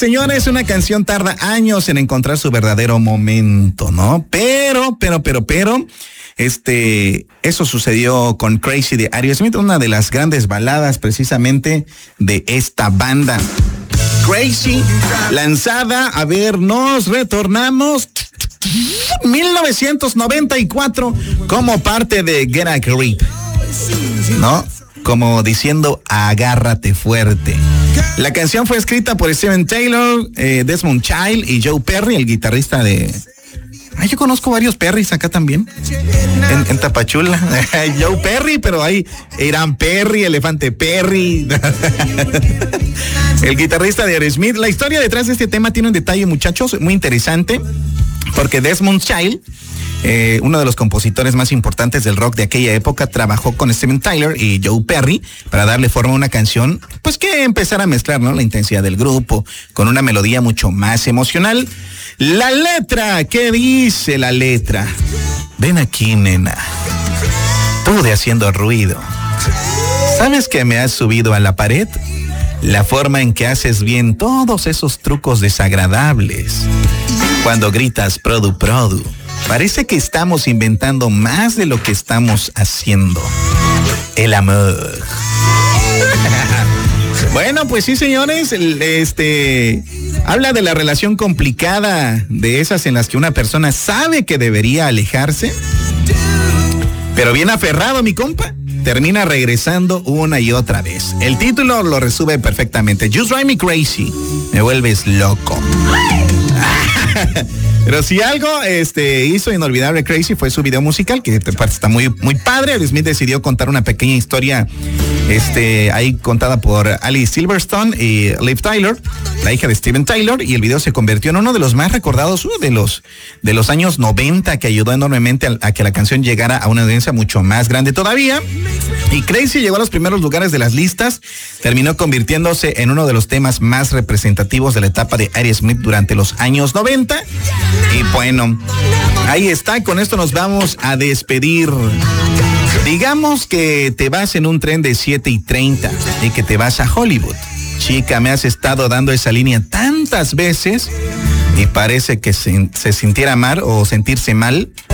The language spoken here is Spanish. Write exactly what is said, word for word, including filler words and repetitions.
señores, una canción tarda años en encontrar su verdadero momento, ¿no? Pero, pero, pero, pero, este, eso sucedió con Crazy de Aerosmith, una de las grandes baladas precisamente de esta banda. Crazy, lanzada, a ver, nos retornamos mil novecientos noventa y cuatro como parte de Get a Grip, ¿no? Como diciendo, agárrate fuerte. La canción fue escrita por Steven Tyler, eh, Desmond Child y Joe Perry, el guitarrista de... Ay, yo conozco varios Perrys acá también, en, en Tapachula. Joe Perry, pero hay Irán Perry, Elefante Perry. El guitarrista de Aerosmith. La historia detrás de este tema tiene un detalle, muchachos, muy interesante, porque Desmond Child, Eh, uno de los compositores más importantes del rock de aquella época, trabajó con Steven Tyler y Joe Perry para darle forma a una canción, pues que empezara a mezclar, ¿no?, la intensidad del grupo con una melodía mucho más emocional. La letra, ¿qué dice la letra? Ven aquí, nena, tú de haciendo ruido. ¿Sabes que me has subido a la pared? La forma en que haces bien todos esos trucos desagradables. Cuando gritas produ produ. Parece que estamos inventando más de lo que estamos haciendo. El amor. Bueno, pues sí, señores, este habla de la relación complicada, de esas en las que una persona sabe que debería alejarse, pero bien aferrado, mi compa, termina regresando una y otra vez. El título lo resume perfectamente. You drive me crazy. Me vuelves loco. Pero si algo este, hizo inolvidable Crazy fue su video musical, que está muy, muy padre. Smith decidió contar una pequeña historia este, ahí contada por Alice Silverstone y Liv Tyler, la hija de Steven Tyler, y el video se convirtió en uno de los más recordados, uno de los, de los años noventa, que ayudó enormemente a, a que la canción llegara a una audiencia mucho más grande todavía. Y Crazy llegó a los primeros lugares de las listas, terminó convirtiéndose en uno de los temas más representativos de la etapa de Aerosmith durante los años noventa. Y bueno, ahí está, con esto nos vamos a despedir. Digamos que te vas en un tren de siete y treinta y que te vas a Hollywood. Chica, me has estado dando esa línea tantas veces y parece que se, se sintiera mal o sentirse mal